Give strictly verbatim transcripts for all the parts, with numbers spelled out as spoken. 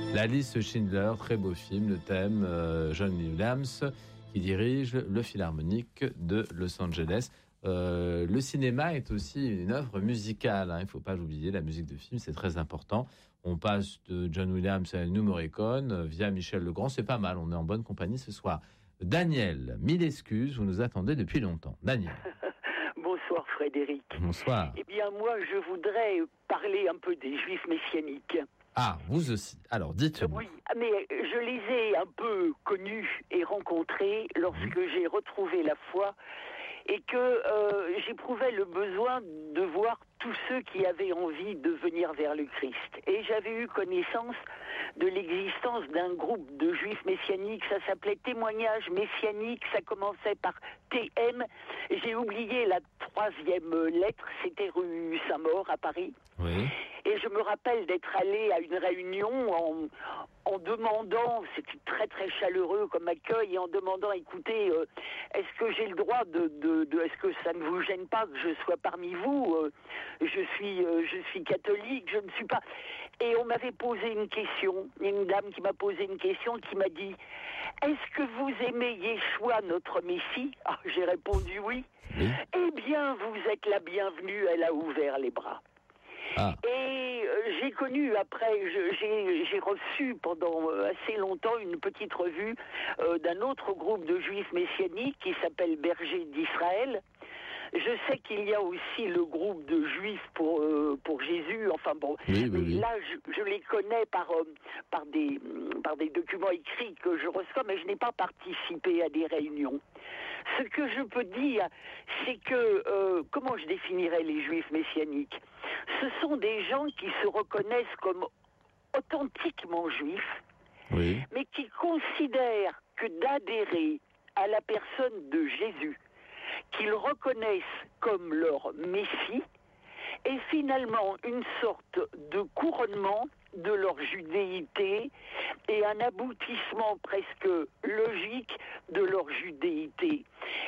La liste Schindler, très beau film, le thème euh, John Williams qui dirige le Philharmonique de Los Angeles. Euh, le cinéma est aussi une œuvre musicale, hein, il ne faut pas l'oublier, la musique de film c'est très important. On passe de John Williams à Ennio Morricone euh, via Michel Legrand, c'est pas mal, on est en bonne compagnie ce soir. Daniel, mille excuses, vous nous attendez depuis longtemps. Daniel. Bonsoir Frédéric. Bonsoir. Eh bien moi je voudrais parler un peu des Juifs messianiques. Ah, vous aussi. Alors, dites-moi. Oui, mais je les ai un peu connus et rencontrés lorsque mmh. j'ai retrouvé la foi et que euh, j'éprouvais le besoin de voir tous ceux qui avaient envie de venir vers le Christ. Et j'avais eu connaissance de l'existence d'un groupe de Juifs messianiques, ça s'appelait Témoignage messianique, ça commençait par T M, j'ai oublié la troisième lettre, c'était rue Saint-Maur à Paris. Oui. Et je me rappelle d'être allé à une réunion en, en demandant, c'était très très chaleureux comme accueil, et en demandant, écoutez, euh, est-ce que j'ai le droit de, de, de, est-ce que ça ne vous gêne pas que je sois parmi vous euh, Je suis, euh, je suis catholique, je ne suis pas. Et on m'avait posé une question, une dame qui m'a posé une question, qui m'a dit, est-ce que vous aimez Yeshua, notre Messie? Ah, j'ai répondu oui. oui. Eh bien, vous êtes la bienvenue. Elle a ouvert les bras. Ah. Et euh, j'ai connu après, je, j'ai, j'ai reçu pendant euh, assez longtemps une petite revue euh, d'un autre groupe de Juifs messianiques qui s'appelle Berger d'Israël. Je sais qu'il y a aussi le groupe de Juifs pour euh, pour Jésus. Enfin bon, oui, oui, mais oui. là je, je les connais par euh, par des par des documents écrits que je reçois, mais je n'ai pas participé à des réunions. Ce que je peux dire, c'est que euh, comment je définirais les Juifs messianiques? Ce sont des gens qui se reconnaissent comme authentiquement juifs, oui. mais qui considèrent que d'adhérer à la personne de Jésus, qu'ils reconnaissent comme leur Messie, est finalement une sorte de couronnement de leur judéité et un aboutissement presque logique de leur judéité.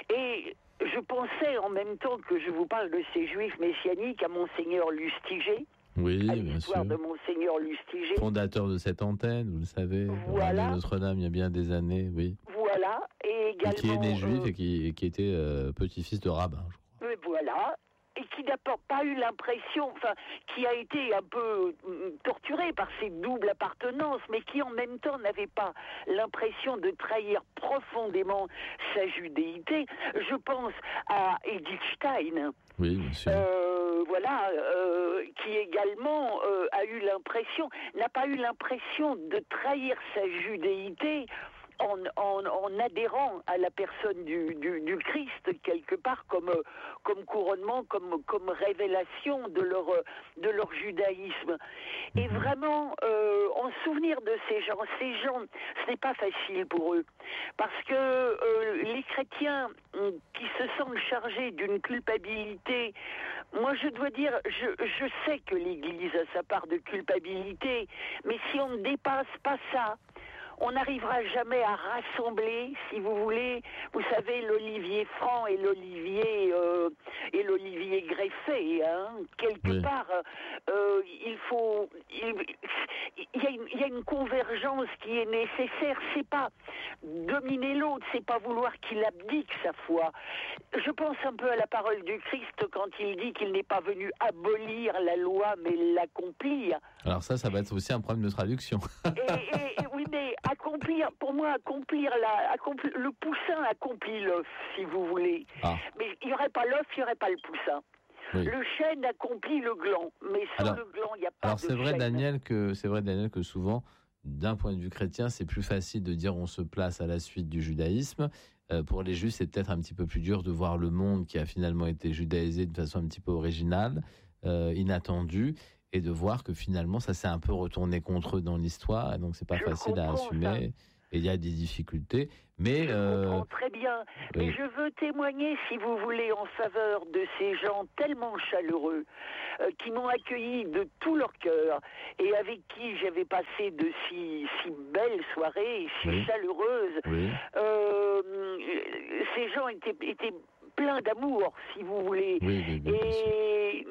Et je pensais en même temps que je vous parle de ces Juifs messianiques à Monseigneur Lustiger, oui, à bien l'histoire sûr. de Monseigneur Lustiger. Fondateur de cette antenne, vous le savez, voilà. de Notre-Dame il y a bien des années, oui. Voilà, et également... Et qui est né juif euh, et, qui, et qui était euh, petit-fils de rabbin, je crois. Mais voilà, et qui n'a pas eu l'impression, enfin, qui a été un peu torturé par ses doubles appartenances, mais qui en même temps n'avait pas l'impression de trahir profondément sa judéité. Je pense à Edith Stein. Oui, bien sûr. Euh, voilà, euh, qui également euh, a eu l'impression, n'a pas eu l'impression de trahir sa judéité en, en, en adhérant à la personne du, du, du Christ, quelque part, comme, comme couronnement, comme, comme révélation de leur, de leur judaïsme. Et vraiment, euh, en souvenir de ces gens, ces gens, ce n'est pas facile pour eux, parce que euh, les chrétiens qui se sentent chargés d'une culpabilité, moi je dois dire, je, je sais que l'Église a sa part de culpabilité, mais si on ne dépasse pas ça, on n'arrivera jamais à rassembler, si vous voulez, vous savez, l'olivier franc et l'olivier euh, et l'olivier greffé, hein. Quelque oui. part, euh, il faut, il, il, y a une, il y a une convergence qui est nécessaire. C'est pas dominer l'autre, c'est pas vouloir qu'il abdique sa foi. Je pense un peu à la parole du Christ quand il dit qu'il n'est pas venu abolir la loi, mais l'accomplir. Alors ça, ça va être aussi un problème de traduction. et, et, et, oui, mais accomplir, pour moi, accomplir, la, accomplir le poussin accomplit l'œuf, si vous voulez. Ah. Mais il n'y aurait pas l'œuf, il n'y aurait pas le poussin. Oui. Le chêne accomplit le gland, mais sans alors, le gland, il n'y a pas alors de c'est vrai, chêne. Daniel, que c'est vrai, Daniel, que souvent, d'un point de vue chrétien, c'est plus facile de dire on se place à la suite du judaïsme. Euh, pour les juifs, c'est peut-être un petit peu plus dur de voir le monde qui a finalement été judaïsé de façon un petit peu originale, euh, inattendue, et de voir que finalement, ça s'est un peu retourné contre eux dans l'histoire, et donc c'est pas Je facile à assumer. Ça. Et il y a des difficultés, mais... Je euh, comprends très bien, oui. mais je veux témoigner, si vous voulez, en faveur de ces gens tellement chaleureux, euh, qui m'ont accueilli de tout leur cœur, et avec qui j'avais passé de si, si belles soirées, si oui. chaleureuses. Oui. Euh, ces gens étaient, étaient pleins d'amour, si vous voulez. Oui, oui, oui, et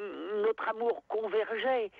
notre amour convergeait.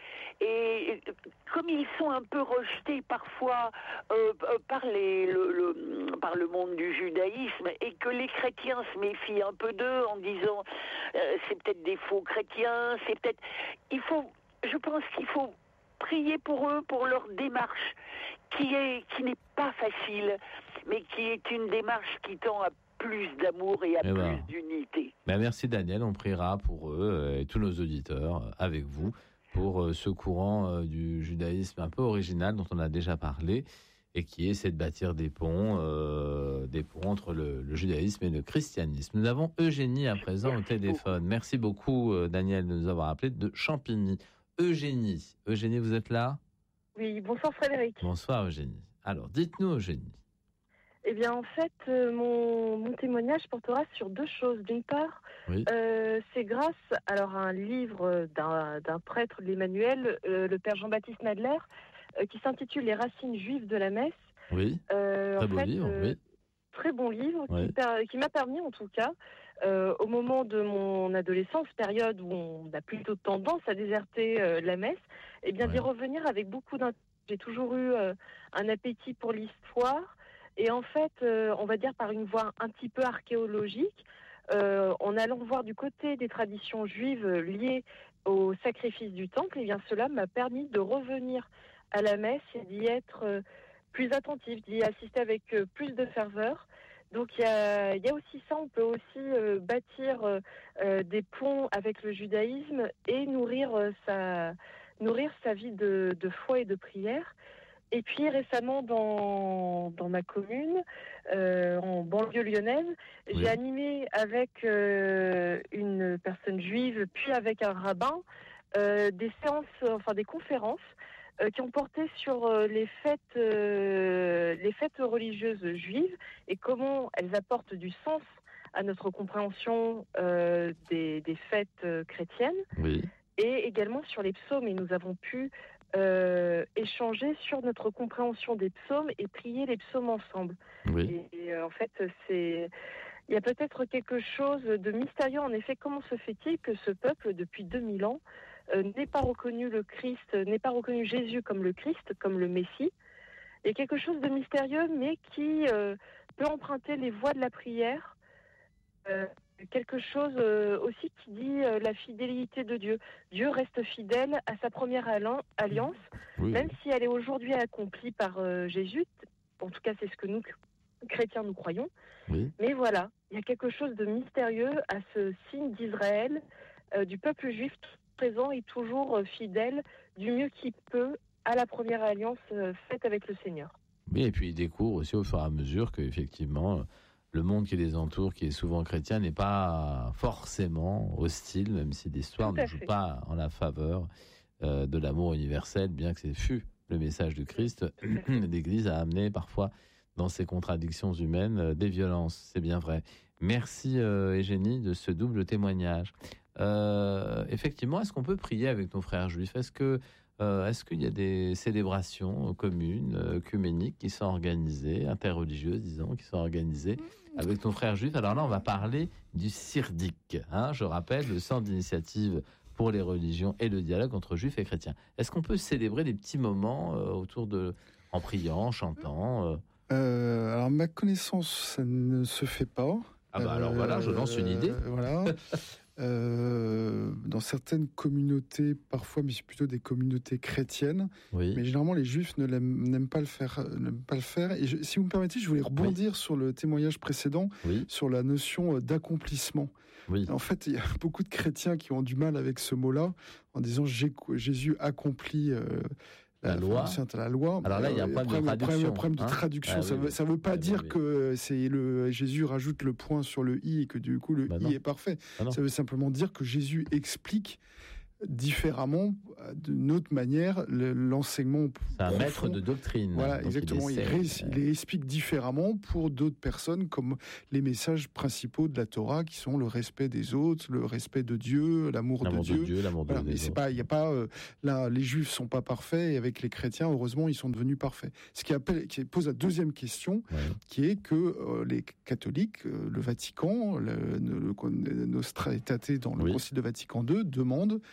Et comme ils sont un peu rejetés parfois euh, par, les, le, le, par le monde du judaïsme, et que les chrétiens se méfient un peu d'eux en disant euh, c'est peut-être des faux chrétiens, c'est peut-être... Il faut, je pense qu'il faut prier pour eux, pour leur démarche, qui est, qui n'est pas facile, mais qui est une démarche qui tend à plus d'amour et à eh plus ben, d'unité. Ben merci Daniel, on priera pour eux et tous nos auditeurs avec vous pour ce courant du judaïsme un peu original dont on a déjà parlé et qui essaie de bâtir des ponts, euh, des ponts entre le, le judaïsme et le christianisme. Nous avons Eugénie à présent merci au téléphone. Beaucoup. Merci beaucoup Daniel de nous avoir appelé de Champigny. Eugénie, Eugénie, vous êtes là ? Oui, bonsoir Frédéric. Bonsoir Eugénie. Alors dites-nous Eugénie. Eh bien, en fait, euh, mon, mon témoignage portera sur deux choses. D'une part, oui. euh, c'est grâce alors, à un livre d'un, d'un prêtre de l'Emmanuel, euh, le père Jean-Baptiste Nadler, euh, qui s'intitule « Les racines juives de la messe ». Oui, euh, très beau fait, livre, euh, oui. Très bon livre, oui. qui, per, qui m'a permis, en tout cas, euh, au moment de mon adolescence, période où on a plutôt tendance à déserter euh, la messe, eh bien, oui. d'y revenir avec beaucoup d'intérêt. J'ai toujours eu euh, un appétit pour l'histoire. Et en fait, euh, on va dire par une voie un petit peu archéologique, euh, en allant voir du côté des traditions juives liées au sacrifice du temple, et bien cela m'a permis de revenir à la messe et d'y être euh, plus attentif, d'y assister avec euh, plus de ferveur. Donc il y a, y a aussi ça, on peut aussi euh, bâtir euh, des ponts avec le judaïsme et nourrir euh, sa, nourrir sa vie de, de foi et de prière. Et puis récemment, dans, dans ma commune, euh, en banlieue lyonnaise, oui. j'ai animé avec euh, une personne juive, puis avec un rabbin, euh, des séances, enfin des conférences, euh, qui ont porté sur euh, les fêtes, euh, les fêtes religieuses juives et comment elles apportent du sens à notre compréhension euh, des, des fêtes euh, chrétiennes, oui. et également sur les psaumes. Et nous avons pu Euh, échanger sur notre compréhension des psaumes et prier les psaumes ensemble. Oui. Et, et euh, en fait, c'est, il y a peut-être quelque chose de mystérieux. En effet, comment se fait-il que ce peuple, depuis deux mille ans, euh, n'ait pas reconnu le Christ, n'ait pas reconnu Jésus comme le Christ, comme le Messie? Il y a quelque chose de mystérieux, mais qui euh, peut emprunter les voies de la prière. Euh, quelque chose euh, aussi qui dit euh, la fidélité de Dieu. Dieu reste fidèle à sa première alliance, oui. même si elle est aujourd'hui accomplie par euh, Jésus. En tout cas, c'est ce que nous, chrétiens, nous croyons. Oui. Mais voilà, il y a quelque chose de mystérieux à ce signe d'Israël, euh, du peuple juif présent et toujours euh, fidèle, du mieux qu'il peut, à la première alliance euh, faite avec le Seigneur. Oui, et puis il découvre aussi au fur et à mesure qu'effectivement, le monde qui les entoure, qui est souvent chrétien, n'est pas forcément hostile, même si l'histoire ne joue fait. pas en la faveur euh, de l'amour universel, bien que ce fût le message du Christ. L'Église a amené parfois, dans ses contradictions humaines, euh, des violences, c'est bien vrai. Merci euh, Eugénie de ce double témoignage. Euh, effectivement, est-ce qu'on peut prier avec nos frères juifs ? Est-ce que Euh, est-ce qu'il y a des célébrations communes, euh, œcuméniques, qui sont organisées, interreligieuses, disons, qui sont organisées avec nos frères juifs ? Alors là, on va parler du Sirdik, hein, je rappelle, le centre d'initiative pour les religions et le dialogue entre juifs et chrétiens. Est-ce qu'on peut célébrer des petits moments euh, autour de, en priant, en chantant euh... Euh, Alors, ma connaissance, ça ne se fait pas. Ah bah alors euh, voilà, je lance une idée. Euh, voilà. Euh, dans certaines communautés, parfois, mais c'est plutôt des communautés chrétiennes, oui. mais généralement les juifs ne l'aiment, n'aiment pas le faire. N'aiment pas le faire. Et je, si vous me permettez, je voulais rebondir oui. sur le témoignage précédent, oui. sur la notion d'accomplissement. Oui. En fait, il y a beaucoup de chrétiens qui ont du mal avec ce mot-là, en disant Jésus accomplit euh, la, la loi. La loi. Alors là, il y a un problème de traduction. Un problème de traduction. Ah, ça oui, ne veut, oui. veut pas ah, dire oui, oui. que c'est le, Jésus rajoute le point sur le i et que du coup le bah i non. est parfait. Bah ça veut simplement dire que Jésus explique différemment, d'une autre manière, le, l'enseignement. C'est un profond. Maître de doctrine. Voilà, exactement. Il, essaie, il, ré, il explique différemment pour d'autres personnes, comme les messages principaux de la Torah, qui sont le respect des autres, le respect de Dieu, l'amour, l'amour de Dieu. De Dieu l'amour voilà, de mais des c'est autres. pas, il y a pas euh, là, les Juifs sont pas parfaits, et avec les chrétiens, heureusement, ils sont devenus parfaits. Ce qui, appelle, qui pose la deuxième question, ouais. qui est que euh, les catholiques, euh, le Vatican, le, le, le Nostra Aetate dans le oui. Concile de Vatican deux, demandent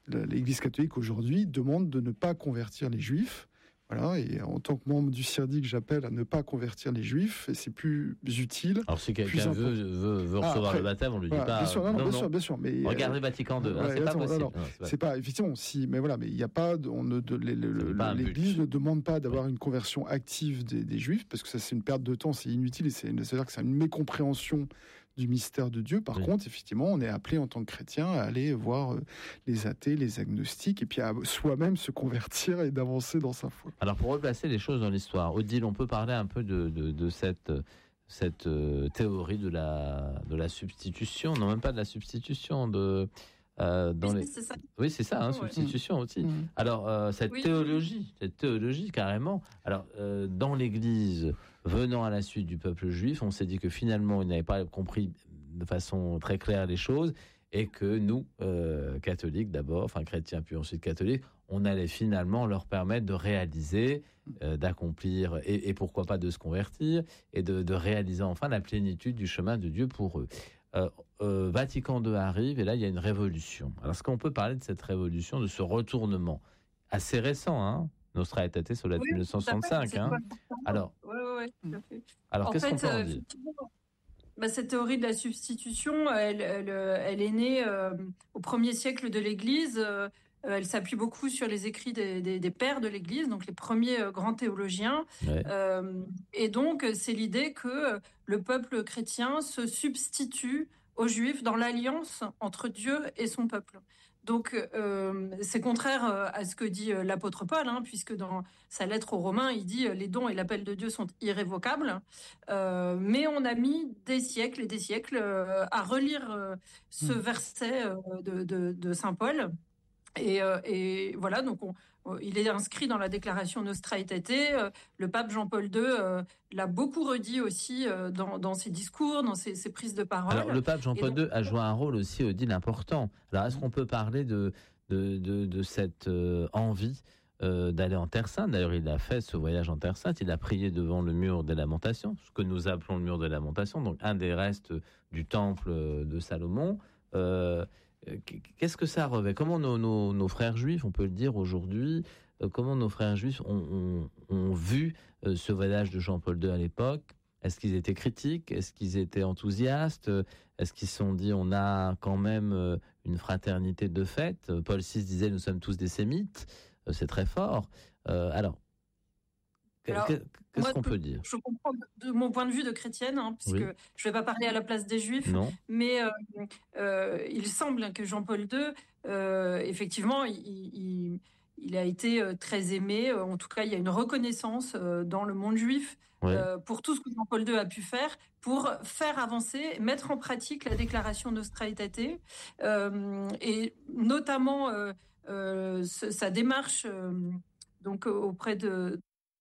l'Église catholique aujourd'hui demande de ne pas convertir les Juifs. Voilà, et en tant que membre du C I R D I C, j'appelle à ne pas convertir les Juifs, et c'est plus utile. Alors si quelqu'un veut, veut, veut recevoir ah, après, le baptême, on lui voilà, dit pas. Bien sûr, non, non, non, bien non. sûr, bien sûr. Mais regardez Vatican deux, hein, ouais, c'est attends, pas possible. Alors, non, c'est, pas... c'est pas effectivement si, mais voilà, mais il n'y a pas, on ne, de, les, le, l'Église ne demande pas d'avoir ouais. une conversion active des, des Juifs, parce que ça c'est une perte de temps, c'est inutile, et c'est, c'est-à-dire que c'est une mécompréhension du mystère de Dieu. Par oui. contre, effectivement, on est appelé en tant que chrétien à aller voir les athées, les agnostiques, et puis à soi-même se convertir et d'avancer dans sa foi. Alors, pour replacer les choses dans l'histoire, Odile, on peut parler un peu de, de, de cette, cette euh, théorie de la, de la substitution, non même pas de la substitution, de... Euh, dans oui, les... c'est ça. Oui, c'est ça, hein, ouais. substitution aussi. Mmh. Alors, euh, cette oui. théologie, cette théologie carrément. Alors, euh, dans l'Église, venant à la suite du peuple juif, on s'est dit que finalement, ils n'avaient pas compris de façon très claire les choses, et que nous, euh, catholiques d'abord, enfin chrétiens puis ensuite catholiques, on allait finalement leur permettre de réaliser, euh, d'accomplir, et, et pourquoi pas de se convertir, et de, de réaliser enfin la plénitude du chemin de Dieu pour eux. Euh, euh, Vatican deux arrive et là il y a une révolution. Alors est-ce qu'on peut parler de cette révolution, de ce retournement assez récent, hein, Nostra Aetate Sola oui, dix-neuf cent soixante-cinq, hein. Alors, ouais, ouais, ouais, tout à fait. alors en qu'est-ce fait, qu'on peut en dire bah, cette théorie de la substitution, elle, elle, elle est née euh, au premier siècle de l'Église. Euh, elle s'appuie beaucoup sur les écrits des, des, des pères de l'Église, donc les premiers euh, grands théologiens. Ouais. Euh, et donc, c'est l'idée que le peuple chrétien se substitue aux Juifs dans l'alliance entre Dieu et son peuple. Donc, euh, c'est contraire à ce que dit l'apôtre Paul, hein, puisque dans sa lettre aux Romains, il dit « les dons et l'appel de Dieu sont irrévocables euh, ». Mais on a mis des siècles et des siècles euh, à relire euh, ce mmh. verset euh, de, de, de saint Paul. Et, euh, et voilà, donc on, il est inscrit dans la déclaration Nostra Aetate. Euh, le pape Jean-Paul deux euh, l'a beaucoup redit aussi euh, dans, dans ses discours, dans ses, ses prises de parole. Alors le pape Jean-Paul donc, deux a joué un rôle aussi, Odile, important. Alors est-ce qu'on peut parler de, de, de, de cette euh, envie euh, d'aller en Terre Sainte? D'ailleurs, il a fait ce voyage en Terre Sainte, il a prié devant le mur des Lamentations, ce que nous appelons le mur des Lamentations, donc un des restes du temple de Salomon. Euh, Qu'est-ce que ça revêt? Comment nos, nos, nos frères juifs, on peut le dire aujourd'hui, euh, comment nos frères juifs ont, ont, ont vu euh, ce voyage de Jean-Paul deux à l'époque? Est-ce qu'ils étaient critiques? Est-ce qu'ils étaient enthousiastes? Est-ce qu'ils se sont dit on a quand même euh, une fraternité de fait? Paul six disait nous sommes tous des sémites. Euh, c'est très fort. Euh, alors, Alors, qu'est-ce moi, qu'on peut dire? Je comprends de mon point de vue de chrétienne, hein, puisque oui. je ne vais pas parler à la place des Juifs, non. mais euh, euh, il semble que Jean-Paul deux, euh, effectivement, il, il, il a été très aimé. En tout cas, il y a une reconnaissance dans le monde juif oui. euh, pour tout ce que Jean-Paul deux a pu faire pour faire avancer, mettre en pratique la déclaration Nostra Aetate, euh, et notamment euh, euh, sa démarche euh, donc auprès de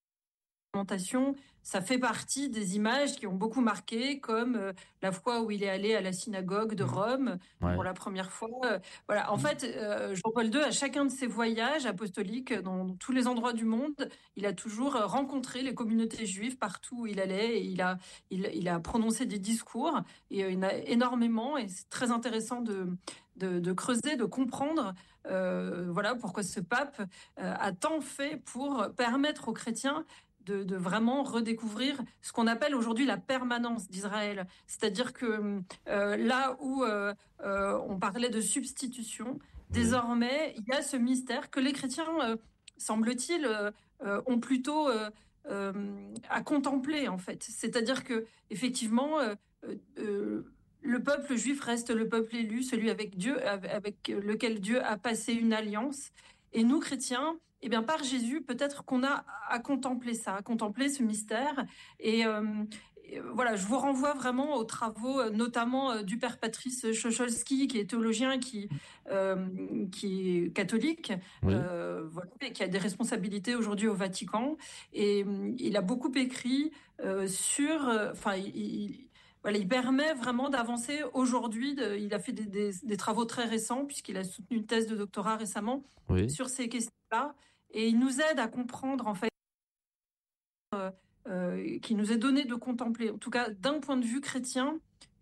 ça fait partie des images qui ont beaucoup marqué, comme euh, la fois où il est allé à la synagogue de Rome ouais. pour la première fois. Euh, voilà. En mmh. fait, euh, Jean-Paul deux, à chacun de ses voyages apostoliques dans, dans tous les endroits du monde, il a toujours rencontré les communautés juives partout où il allait, et il a, il, il a prononcé des discours, et euh, il y en a énormément, et c'est très intéressant de, de, de creuser, de comprendre euh, voilà, pourquoi ce pape euh, a tant fait pour permettre aux chrétiens De, de vraiment redécouvrir ce qu'on appelle aujourd'hui la permanence d'Israël. C'est-à-dire que euh, là où euh, euh, on parlait de substitution, désormais, il y a ce mystère que les chrétiens, euh, semble-t-il, euh, euh, ont plutôt euh, euh, à contempler, en fait. C'est-à-dire que, effectivement, euh, euh, le peuple juif reste le peuple élu, celui avec Dieu, avec lequel Dieu a passé une alliance. Et nous, chrétiens, eh bien, par Jésus, peut-être qu'on a à contempler ça, à contempler ce mystère. Et, euh, et voilà, je vous renvoie vraiment aux travaux, notamment du père Patrice Chocholski, qui est théologien, qui, euh, qui est catholique, oui. euh, voilà, et qui a des responsabilités aujourd'hui au Vatican. Et il a beaucoup écrit euh, sur... Enfin, il, il Voilà, il permet vraiment d'avancer aujourd'hui. De, il a fait des, des, des travaux très récents, puisqu'il a soutenu une thèse de doctorat récemment oui. sur ces questions-là. Et il nous aide à comprendre, en fait, euh, euh, qui nous est donné de contempler, en tout cas d'un point de vue chrétien,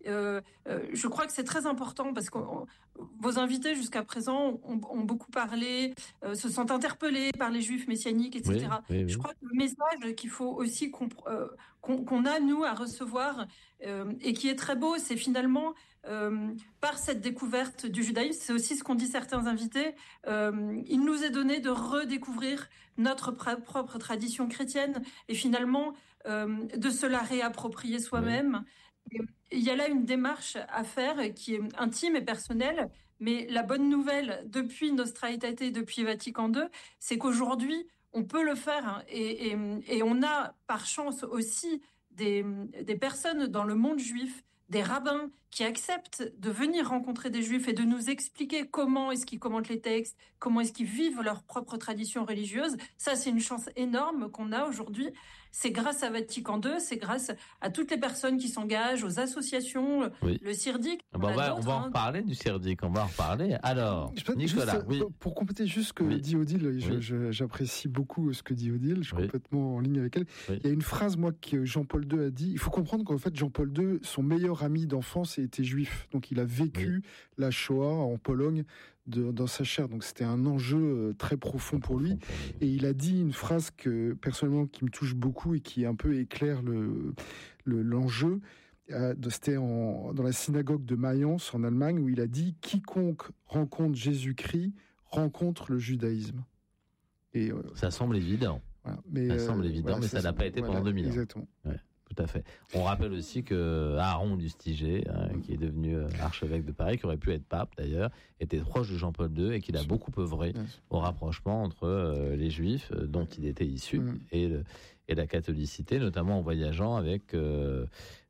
Euh, euh, je crois que c'est très important parce que on, vos invités jusqu'à présent ont, ont beaucoup parlé, euh, se sentent interpellés par les juifs messianiques, et cetera. Oui, oui, oui. Je crois que le message qu'il faut aussi compre- euh, qu'on, qu'on a, nous, à recevoir, euh, et qui est très beau, c'est finalement, euh, par cette découverte du judaïsme, c'est aussi ce qu'ont dit certains invités, euh, il nous est donné de redécouvrir notre pr- propre tradition chrétienne et finalement euh, de se la réapproprier soi-même. Oui. Il y a là une démarche à faire qui est intime et personnelle, mais la bonne nouvelle depuis Nostra Aetate, depuis Vatican deux, c'est qu'aujourd'hui, on peut le faire hein, et, et, et on a par chance aussi des, des personnes dans le monde juif, des rabbins qui acceptent de venir rencontrer des juifs et de nous expliquer comment est-ce qu'ils commentent les textes, comment est-ce qu'ils vivent leur propre tradition religieuse. Ça, c'est une chance énorme qu'on a aujourd'hui. C'est grâce à Vatican deux, c'est grâce à toutes les personnes qui s'engagent, aux associations, oui. Le CIRDIC. Bon, on, va, on va en reparler hein. du CIRDIC, on va en reparler. Alors, Nicolas, juste, oui. Pour compléter juste ce que oui. dit Odile, je, oui. je, j'apprécie beaucoup ce que dit Odile, je suis oui. complètement en ligne avec elle. Oui. Il y a une phrase, moi, que Jean-Paul deux a dit. Il faut comprendre qu'en fait, Jean-Paul deux, son meilleur ami d'enfance était juif. Donc, il a vécu oui. la Shoah en Pologne de, dans sa chair. Donc, c'était un enjeu très profond pour lui. Et il a dit une phrase que, personnellement, qui me touche beaucoup et qui un peu éclaire le, le, l'enjeu. Euh, c'était en, dans la synagogue de Mayence, en Allemagne, où il a dit « Quiconque rencontre Jésus-Christ rencontre le judaïsme ». Et, euh, ça semble évident. Voilà. Mais, ça euh, semble évident, voilà, mais ça n'a pas été voilà, pendant deux mille ans. Exactement. Ouais. Tout à fait. On rappelle aussi que Aaron Lustiger, hein, qui est devenu archevêque de Paris, qui aurait pu être pape d'ailleurs, était proche de Jean-Paul deux et qu'il a beaucoup œuvré au rapprochement entre euh, les Juifs, euh, dont il était issu, mmh. et, le, et la catholicité, notamment en voyageant avec, euh,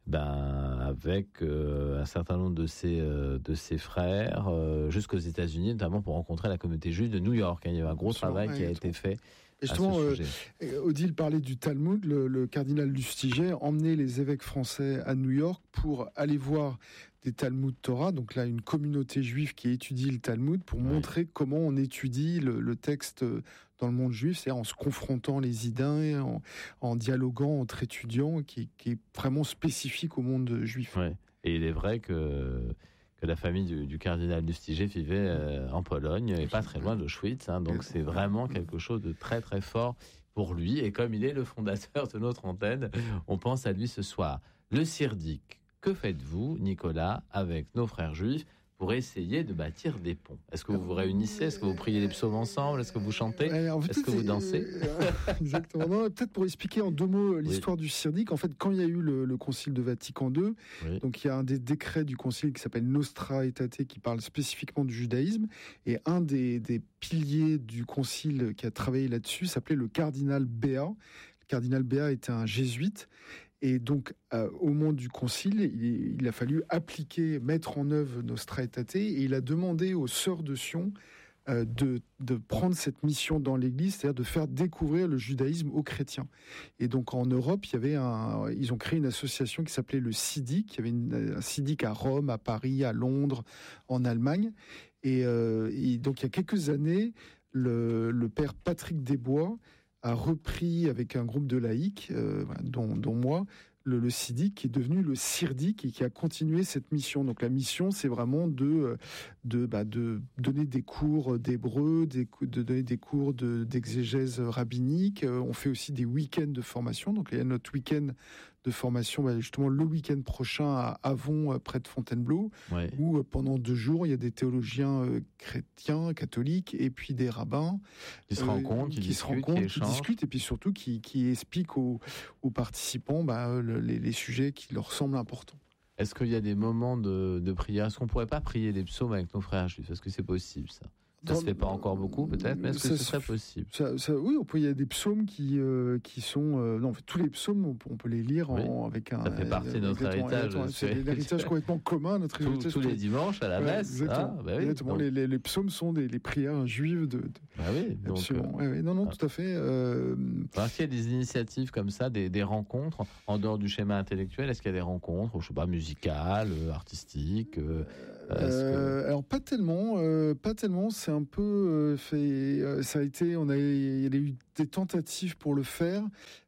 ben, avec euh, un certain nombre de ses, euh, de ses frères euh, jusqu'aux États-Unis, notamment pour rencontrer la communauté juive de New York. Hein. Il y a eu un gros travail ouais, qui a été fait. Et justement, euh, Odile parlait du Talmud. Le, le cardinal Lustiger emmenait les évêques français à New York pour aller voir des Talmud Torah. Donc là, une communauté juive qui étudie le Talmud pour oui. montrer comment on étudie le, le texte dans le monde juif, c'est-à-dire en se confrontant les idées, en, en dialoguant entre étudiants, qui, qui est vraiment spécifique au monde juif. Oui. Et il est vrai que... que la famille du, du cardinal Lustiger vivait euh, en Pologne et pas très loin d'Auschwitz. Hein, donc c'est vraiment quelque chose de très très fort pour lui. Et comme il est le fondateur de notre antenne, on pense à lui ce soir. Le CIRDIC, que faites-vous, Nicolas, avec nos frères juifs pour essayer de bâtir des ponts? Est-ce que vous vous réunissez? Est-ce que vous priez les psaumes ensemble? Est-ce que vous chantez? En fait, Est-ce que vous dansez? Exactement. Non, peut-être pour expliquer en deux mots l'histoire oui. du CIRDIC. En fait, quand il y a eu le, le concile de Vatican deux, oui. donc il y a un des décrets du concile qui s'appelle Nostra Aetate qui parle spécifiquement du judaïsme. Et un des, des piliers du concile qui a travaillé là-dessus s'appelait le cardinal Béat. Le cardinal Béat était un jésuite. Et donc, euh, au moment du concile, il, il a fallu appliquer, mettre en œuvre Nostra Aetate, et il a demandé aux sœurs de Sion euh, de, de prendre cette mission dans l'Église, c'est-à-dire de faire découvrir le judaïsme aux chrétiens. Et donc, en Europe, il y avait un, ils ont créé une association qui s'appelait le CIDIC. Il y avait une, un CIDIC à Rome, à Paris, à Londres, en Allemagne. Et, euh, et donc, il y a quelques années, le, le père Patrick Desbois a repris avec un groupe de laïcs, euh, dont, dont moi, le, le CIDIC, qui est devenu le CIRDIC et qui a continué cette mission. Donc la mission, c'est vraiment de, de, bah, de donner des cours d'hébreu, des, de donner des cours de, d'exégèse rabbinique. On fait aussi des week-ends de formation. Donc il y a notre week-end de formation, bah, justement le week-end prochain à Avon, près de Fontainebleau, ouais. où pendant deux jours, il y a des théologiens euh, chrétiens, catholiques, et puis des rabbins qui se euh, rencontrent, qui, qui discutent, se rencontrent, qui, qui discutent, et puis surtout qui, qui expliquent aux, aux participants bah, le, les, les sujets qui leur semblent importants. Est-ce qu'il y a des moments de, de prière? Est-ce qu'on ne pourrait pas prier les psaumes avec nos frères juifs? Est-ce que c'est possible, ça? Ça ne se fait pas encore beaucoup, peut-être, mais est-ce que ça, ce serait possible? ça, ça, Oui, on peut, il y a des psaumes qui, euh, qui sont... Euh, non, en fait, tous les psaumes, on peut, on peut les lire en, oui. avec un... Ça fait partie de notre héritage. C'est l'héritage complètement commun, notre Tout, héritage. Tous les dimanches, à la ouais, messe. Exactement. Ah, bah oui, exactement. Les, les, les psaumes sont des, les prières juives de... de... Ah oui, donc... Absolument. Euh... Ouais, ouais. Non, non, ah. tout à fait. Euh... Est-ce qu'il y a des initiatives comme ça, des, des rencontres, en dehors du schéma intellectuel? Est-ce qu'il y a des rencontres, je sais pas, musicales, artistiques euh, euh, que... Alors, pas tellement. Euh, pas tellement. C'est un peu... Euh, fait, ça a été, on a, il y a eu des tentatives pour le faire.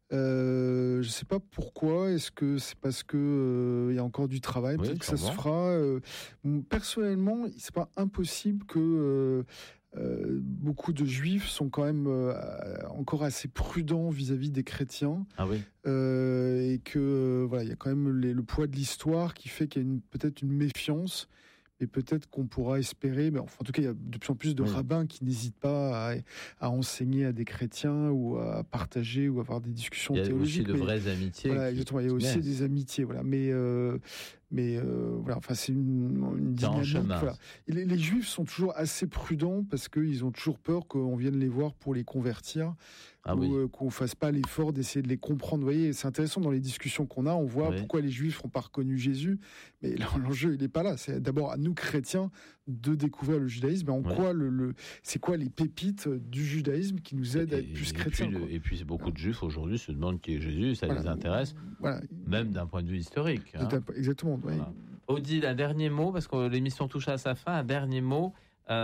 Euh, je ne sais pas pourquoi. Est-ce que c'est parce que euh, il y a encore du travail, oui, peut-être que ça se fera. Euh, personnellement, c'est pas impossible que euh, euh, beaucoup de Juifs sont quand même euh, encore assez prudents vis-à-vis des chrétiens. Ah oui. Euh, et que euh, voilà, il y a quand même les, le poids de l'histoire qui fait qu'il y a une, peut-être une méfiance. Et peut-être qu'on pourra espérer, mais enfin, en tout cas, il y a de plus en plus de oui. rabbins qui n'hésitent pas à, à enseigner à des chrétiens ou à partager ou à avoir des discussions théologiques. Il y a aussi de vraies amitiés. Voilà, exactement, il y a aussi des amitiés, voilà. Mais, euh, mais euh, voilà, enfin, c'est une, une dynamique. Voilà. Les, les Juifs sont toujours assez prudents parce qu'ils ont toujours peur qu'on vienne les voir pour les convertir. Ah ou oui. euh, qu'on ne fasse pas l'effort d'essayer de les comprendre. Vous voyez, c'est intéressant dans les discussions qu'on a, on voit oui. pourquoi les Juifs n'ont pas reconnu Jésus, mais l'enjeu, il n'est pas là. C'est d'abord à nous, chrétiens, de découvrir le judaïsme, et en oui. quoi le, le, c'est quoi les pépites du judaïsme qui nous aident et, à être plus et chrétiens. Puis le, et puis, beaucoup de Juifs, aujourd'hui, se demandent qui est Jésus, ça voilà. les intéresse, voilà. même d'un point de vue historique. Hein. Exactement, oui. Voilà. Odile, un dernier mot, parce que l'émission touche à sa fin, un dernier mot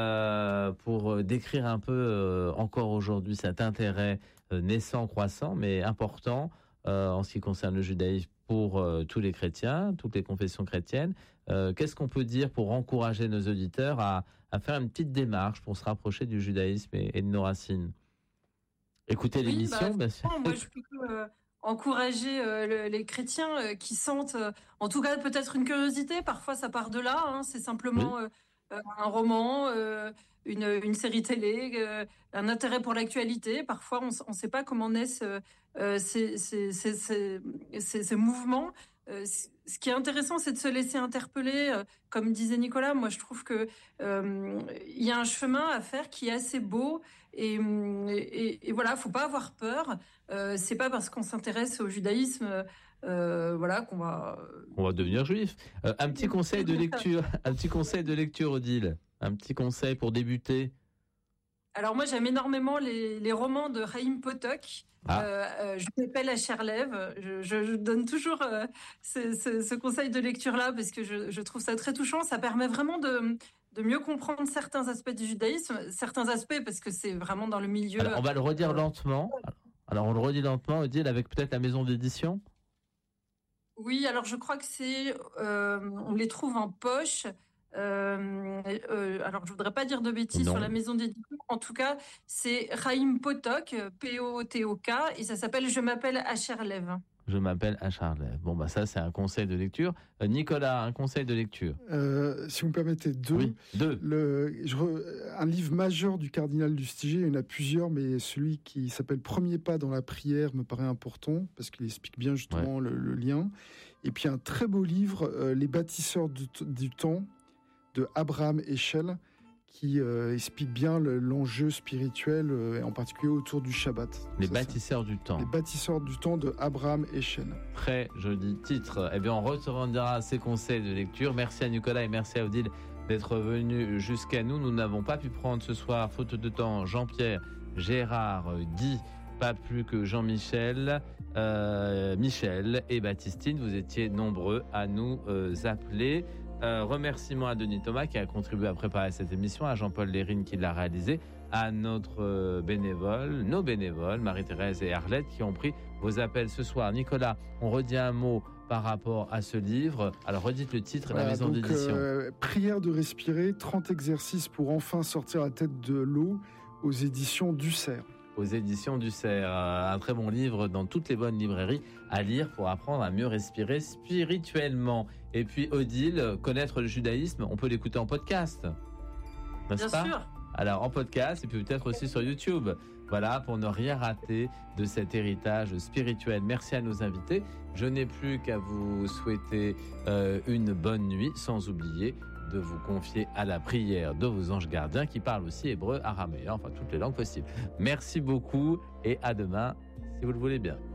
euh, pour décrire un peu euh, encore aujourd'hui cet intérêt naissant, croissant, mais important euh, en ce qui concerne le judaïsme pour euh, tous les chrétiens, toutes les confessions chrétiennes. Euh, qu'est-ce qu'on peut dire pour encourager nos auditeurs à, à faire une petite démarche pour se rapprocher du judaïsme et, et de nos racines? Écoutez oui, l'émission. Bah, bah, moi, je peux euh, encourager euh, le, les chrétiens euh, qui sentent, euh, en tout cas, peut-être une curiosité. Parfois, ça part de là. Hein, c'est simplement oui. euh, un roman. Euh, Une, une série télé, euh, un intérêt pour l'actualité. Parfois, on ne sait pas comment naissent euh, ces, ces, ces, ces, ces, ces mouvements. Euh, ce qui est intéressant, c'est de se laisser interpeller. Euh, comme disait Nicolas, moi, je trouve qu'il euh, y a un chemin à faire qui est assez beau. Et, et, et voilà, il ne faut pas avoir peur. Euh, ce n'est pas parce qu'on s'intéresse au judaïsme euh, voilà, qu'on va... On va devenir juif. Euh, un petit conseil de lecture, un petit conseil de lecture, Odile. Un petit conseil pour débuter. Alors moi, j'aime énormément les, les romans de Chaim Potok. Ah. Euh, euh, je m'appelle à Cherlève. Je, je, je donne toujours euh, ce, ce, ce conseil de lecture-là parce que je, je trouve ça très touchant. Ça permet vraiment de, de mieux comprendre certains aspects du judaïsme, certains aspects parce que c'est vraiment dans le milieu... Alors, on va le redire lentement. Alors, on le redit lentement, Odile, avec peut-être la maison d'édition. Oui, alors je crois que c'est... Euh, on les trouve en poche... Euh, euh, alors je voudrais pas dire de bêtises non. sur la maison d'édition. En tout cas, c'est Chaim Potok, P O T O K, et ça s'appelle Je m'appelle Asherlev. Je m'appelle Asherlev. Bon bah ça c'est un conseil de lecture. Euh, Nicolas, un conseil de lecture. Euh, si vous me permettez deux. Oui, deux. Le, je, un livre majeur du cardinal Lustiger, il y en a plusieurs, mais celui qui s'appelle Premier pas dans la prière me paraît important parce qu'il explique bien justement ouais. le, le lien. Et puis un très beau livre, euh, Les bâtisseurs du, du temps, de Abraham Heschel, qui euh, explique bien le, l'enjeu spirituel, euh, en particulier autour du Shabbat. Les ça, bâtisseurs ça. du temps. Les bâtisseurs du temps de Abraham Heschel. Très joli titre. Eh bien, on retournera ces conseils de lecture. Merci à Nicolas et merci à Odile d'être venus jusqu'à nous. Nous n'avons pas pu prendre ce soir, faute de temps, Jean-Pierre, Gérard, Guy, pas plus que Jean-Michel, euh, Michel et Baptistine. Vous étiez nombreux à nous euh, appeler. Euh, remerciements à Denis Thomas qui a contribué à préparer cette émission, à Jean-Paul Lérine qui l'a réalisé, à notre euh, bénévole, nos bénévoles, Marie-Thérèse et Arlette qui ont pris vos appels ce soir. Nicolas, on redit un mot par rapport à ce livre. Alors redites le titre, voilà, la maison donc, d'édition. Euh, Prière de respirer, trente exercices pour enfin sortir la tête de l'eau aux éditions Dussert. Aux éditions Dussert, un très bon livre dans toutes les bonnes librairies à lire pour apprendre à mieux respirer spirituellement. Et puis Odile, connaître le judaïsme, on peut l'écouter en podcast, n'est-ce Bien pas ? sûr. Alors en podcast et puis peut-être aussi sur YouTube. Voilà, pour ne rien rater de cet héritage spirituel. Merci à nos invités. Je n'ai plus qu'à vous souhaiter euh, une bonne nuit, sans oublier de vous confier à la prière de vos anges gardiens qui parlent aussi hébreu, araméen, enfin toutes les langues possibles. Merci beaucoup et à demain, si vous le voulez bien.